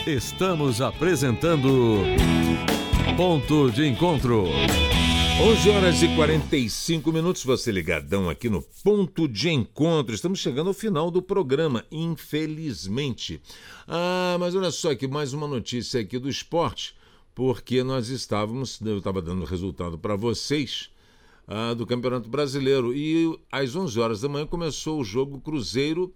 Estamos apresentando Ponto de Encontro. 11h45, você ligadão aqui no Ponto de Encontro. Estamos chegando ao final do programa, infelizmente. Mas olha só aqui, mais uma notícia aqui do esporte, porque eu estava dando resultado para vocês do Campeonato Brasileiro. E às 11 horas da manhã começou o jogo Cruzeiro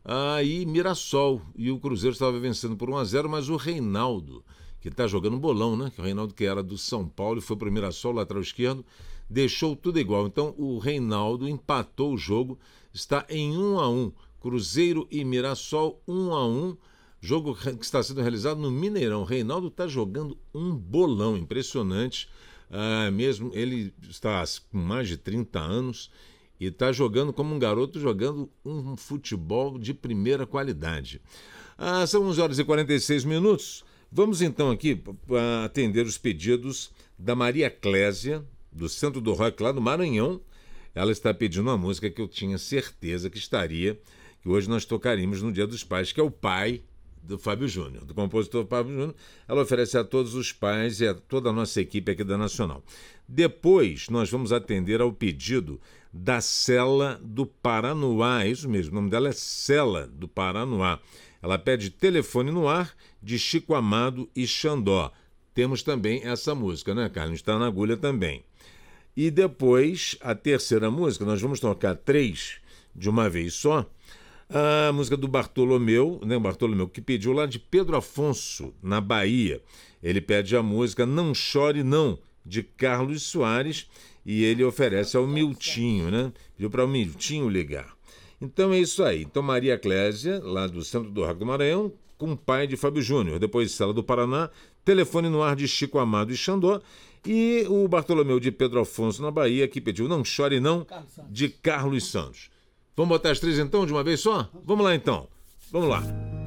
e Mirassol. E o Cruzeiro estava vencendo por 1-0, mas o Reinaldo, que está jogando bolão, né? O Reinaldo, que era do São Paulo e foi para o Mirassol, lateral esquerdo, deixou tudo igual. Então o Reinaldo empatou o jogo, está em 1-1. Cruzeiro e Mirassol 1-1. Jogo que está sendo realizado no Mineirão. O Reinaldo está jogando um bolão impressionante. Mesmo ele está com mais de 30 anos e está jogando como um garoto, jogando um futebol de primeira qualidade. São 11h46. Vamos então aqui atender os pedidos da Maria Clésia, do Centro do Rock lá do Maranhão. Ela está pedindo uma música que eu tinha certeza que hoje nós tocaríamos no Dia dos Pais, que é o Pai, do Fábio Júnior, do compositor Fábio Júnior. Ela oferece a todos os pais e a toda a nossa equipe aqui da Nacional. Depois nós vamos atender ao pedido da Cela do Paranoá, isso mesmo, o nome dela é Cela do Paranoá. Ela pede Telefone no Ar, de Chico Amado e Xandó. Temos também essa música, né, Carlos? Está na agulha também. E depois, a terceira música, nós vamos tocar 3 de uma vez só. A música do Bartolomeu, né? O Bartolomeu que pediu lá de Pedro Afonso, na Bahia. Ele pede a música Não Chore Não, de Carlos Soares, e ele oferece ao Miltinho, né? Pediu para o Miltinho ligar. Então é isso aí. Então Maria Clésia, lá do Centro do Rock do Maranhão, com o Pai de Fábio Júnior. Depois Cela do Paraná, Telefone no Ar de Chico Amado e Xandó. E o Bartolomeu de Pedro Afonso, na Bahia, que pediu Não Chore Não, de Carlos Santos. Vamos botar as 3 então, de uma vez só? Vamos lá então. Vamos lá.